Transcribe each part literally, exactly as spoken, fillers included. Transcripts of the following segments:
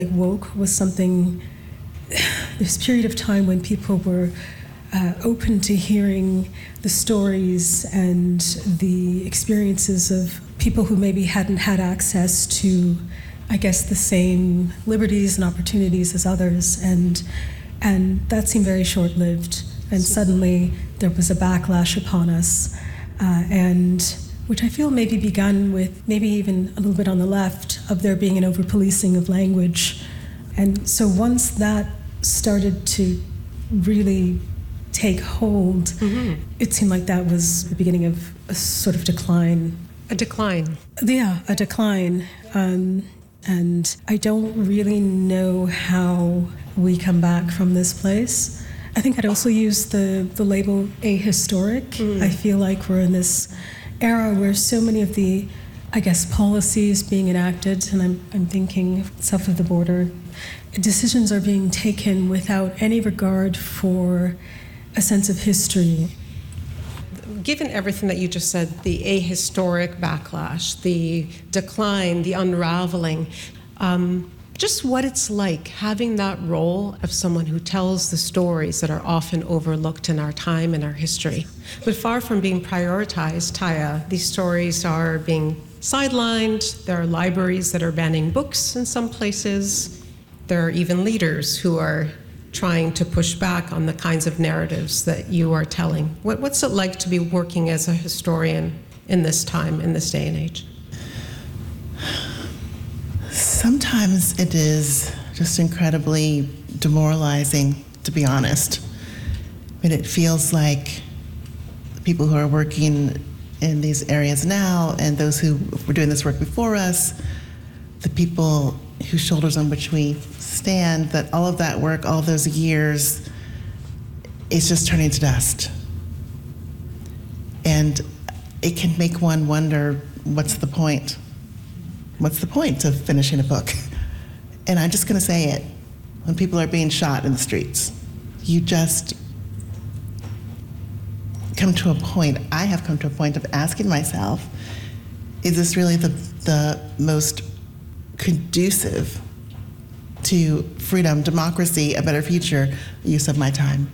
Woke was something, this period of time when people were uh, open to hearing the stories and the experiences of people who maybe hadn't had access to, I guess, the same liberties and opportunities as others. And, and that seemed very short-lived. And suddenly there was a backlash upon us. Uh, and which I feel maybe begun with, maybe even a little bit on the left, of there being an over-policing of language. And so once that started to really take hold, mm-hmm. it seemed like that was the beginning of a sort of decline. A decline? Yeah, a decline. Um, and I don't really know how we come back from this place. I think I'd also use the, the label ahistoric. Mm. I feel like we're in this era where so many of the, I guess, policies being enacted, and I'm, I'm thinking south of the border, decisions are being taken without any regard for a sense of history. Given everything that you just said, the ahistoric backlash, the decline, the unraveling, um, just what it's like having that role of someone who tells the stories that are often overlooked in our time and our history. But far from being prioritized, Taya, these stories are being sidelined. There are libraries that are banning books in some places. There are even leaders who are trying to push back on the kinds of narratives that you are telling. What, what's it like to be working as a historian in this time, in this day and age? Sometimes it is just incredibly demoralizing, to be honest. I mean, it feels like the people who are working in these areas now and those who were doing this work before us, the people whose shoulders on which we stand, that all of that work, all of those years, is just turning to dust. And it can make one wonder, what's the point? What's the point of finishing a book? And I'm just gonna say it. When people are being shot in the streets, you just come to a point, I have come to a point of asking myself, is this really the, the most conducive to freedom, democracy, a better future use of my time?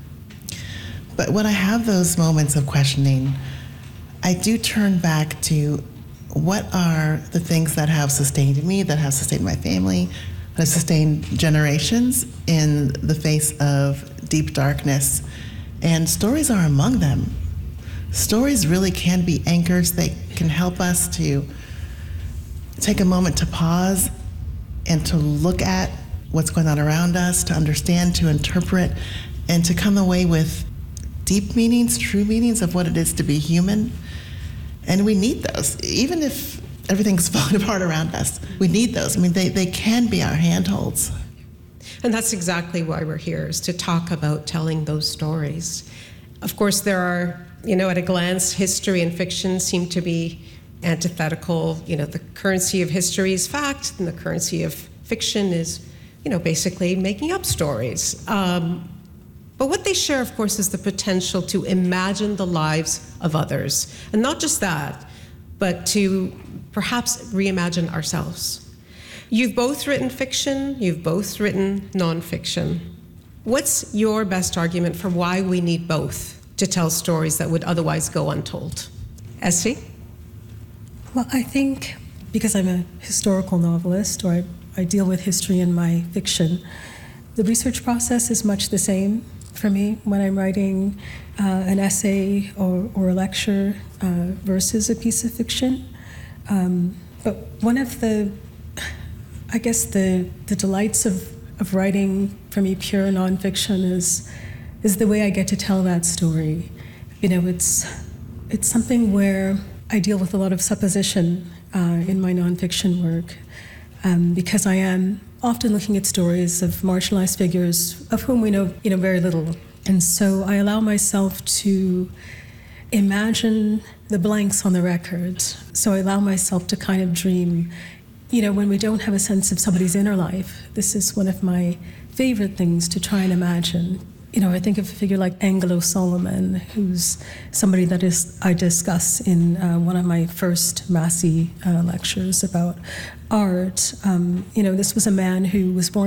But when I have those moments of questioning, I do turn back to what are the things that have sustained me, that have sustained my family, that have sustained generations in the face of deep darkness. And stories are among them. Stories really can be anchors. They can help us to take a moment to pause and to look at what's going on around us, to understand, to interpret, and to come away with deep meanings, true meanings of what it is to be human. And we need those, even if everything's falling apart around us. We need those. I mean, they, they can be our handholds. And that's exactly why we're here, is to talk about telling those stories. Of course, there are, you know, at a glance, history and fiction seem to be antithetical. You know, the currency of history is fact, and the currency of fiction is, you know, basically making up stories. Um, But what they share, of course, is the potential to imagine the lives of others. And not just that, but to perhaps reimagine ourselves. You've both written fiction, you've both written nonfiction. What's your best argument for why we need both to tell stories that would otherwise go untold? Essie? Well, I think because I'm a historical novelist, or I, I deal with history in my fiction, the research process is much the same for me when I'm writing uh, an essay or, or a lecture uh, versus a piece of fiction. Um, but one of the, I guess the, the delights of, of writing for me pure nonfiction is, is the way I get to tell that story. You know, it's, it's something where I deal with a lot of supposition uh, in my nonfiction work um, because I am often looking at stories of marginalized figures of whom we know, you know, very little. And so I allow myself to imagine the blanks on the record. So I allow myself to kind of dream. You know, when we don't have a sense of somebody's inner life, this is one of my favorite things to try and imagine. you know, I think of a figure like Angelo Solomon, who's somebody that is I discuss in uh, one of my first Massey uh, lectures about art. Um, you know, this was a man who was born